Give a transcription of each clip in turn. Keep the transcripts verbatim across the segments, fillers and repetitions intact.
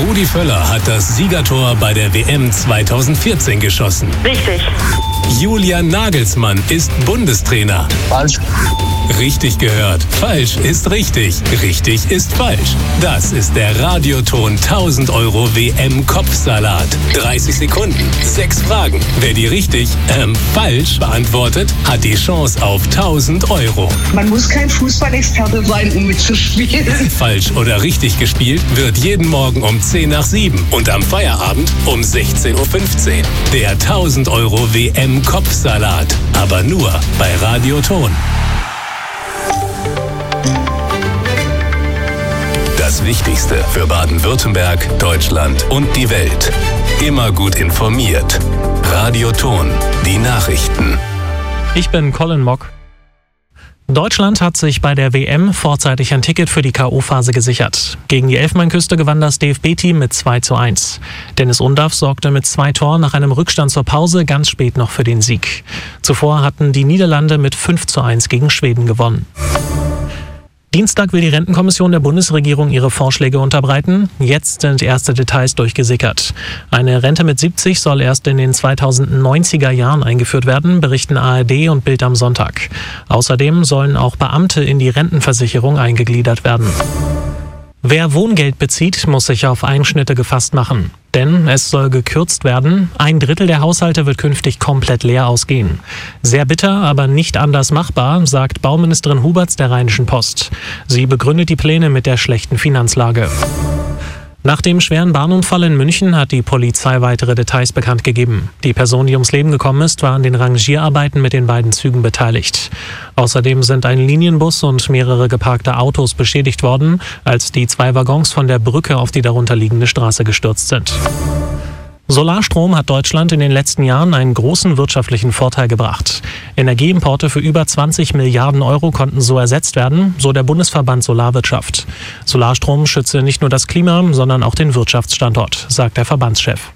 Rudi Völler hat das Siegertor bei der W M zweitausendvierzehn geschossen. Richtig. Julian Nagelsmann ist Bundestrainer. Falsch. Richtig gehört. Falsch ist richtig. Richtig ist falsch. Das ist der Radioton tausend Euro W M-Kopfsalat. dreißig Sekunden, sechs Fragen. Wer die richtig, ähm, falsch beantwortet, hat die Chance auf tausend Euro. Man muss kein Fußballexperte sein, um mitzuspielen. Falsch oder richtig gespielt wird jeden Morgen um zehn nach sieben und am Feierabend um sechzehn Uhr fünfzehn. Der tausend Euro W M-Kopfsalat. Aber nur bei Radioton. Das Wichtigste für Baden-Württemberg, Deutschland und die Welt. Immer gut informiert. Radioton. Die Nachrichten. Ich bin Colin Mock. Deutschland hat sich bei der W M vorzeitig ein Ticket für die K O-Phase gesichert. Gegen die Elfenbeinküste gewann das D F B-Team mit zwei zu eins. Dennis Undaff sorgte mit zwei Toren nach einem Rückstand zur Pause ganz spät noch für den Sieg. Zuvor hatten die Niederlande mit fünf zu eins gegen Schweden gewonnen. Dienstag will die Rentenkommission der Bundesregierung ihre Vorschläge unterbreiten. Jetzt sind erste Details durchgesickert. Eine Rente mit siebzig soll erst in den zweitausendneunziger Jahren eingeführt werden, berichten A R D und Bild am Sonntag. Außerdem sollen auch Beamte in die Rentenversicherung eingegliedert werden. Wer Wohngeld bezieht, muss sich auf Einschnitte gefasst machen. Denn es soll gekürzt werden. Ein Drittel der Haushalte wird künftig komplett leer ausgehen. Sehr bitter, aber nicht anders machbar, sagt Bauministerin Huberts der Rheinischen Post. Sie begründet die Pläne mit der schlechten Finanzlage. Nach dem schweren Bahnunfall in München hat die Polizei weitere Details bekannt gegeben. Die Person, die ums Leben gekommen ist, war an den Rangierarbeiten mit den beiden Zügen beteiligt. Außerdem sind ein Linienbus und mehrere geparkte Autos beschädigt worden, als die zwei Waggons von der Brücke auf die darunterliegende Straße gestürzt sind. Solarstrom hat Deutschland in den letzten Jahren einen großen wirtschaftlichen Vorteil gebracht. Energieimporte für über zwanzig Milliarden Euro konnten so ersetzt werden, so der Bundesverband Solarwirtschaft. Solarstrom schütze nicht nur das Klima, sondern auch den Wirtschaftsstandort, sagt der Verbandschef.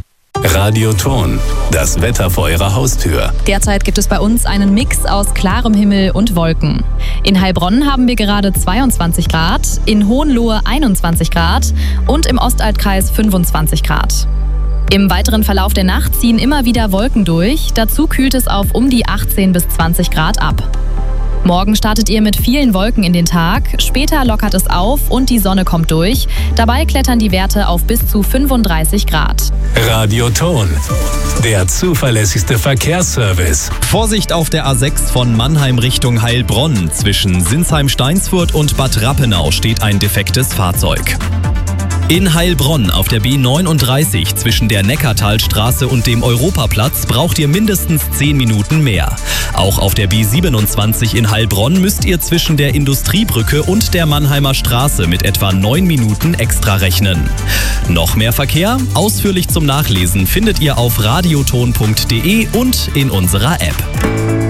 Radioton. Das Wetter vor Ihrer Haustür. Derzeit gibt es bei uns einen Mix aus klarem Himmel und Wolken. In Heilbronn haben wir gerade zweiundzwanzig Grad, in Hohenlohe einundzwanzig Grad und im Ostaltkreis fünfundzwanzig Grad. Im weiteren Verlauf der Nacht ziehen immer wieder Wolken durch. Dazu kühlt es auf um die achtzehn bis zwanzig Grad ab. Morgen startet ihr mit vielen Wolken in den Tag. Später lockert es auf und die Sonne kommt durch. Dabei klettern die Werte auf bis zu fünfunddreißig Grad. Radioton. Der zuverlässigste Verkehrsservice. Vorsicht auf der A sechs von Mannheim Richtung Heilbronn. Zwischen Sinsheim-Steinsfurt und Bad Rappenau steht ein defektes Fahrzeug. In Heilbronn auf der B neununddreißig zwischen der Neckartalstraße und dem Europaplatz braucht ihr mindestens zehn Minuten mehr. Auch auf der B siebenundzwanzig in Heilbronn müsst ihr zwischen der Industriebrücke und der Mannheimer Straße mit etwa neun Minuten extra rechnen. Noch mehr Verkehr? Ausführlich zum Nachlesen findet ihr auf radioton punkt de und in unserer App.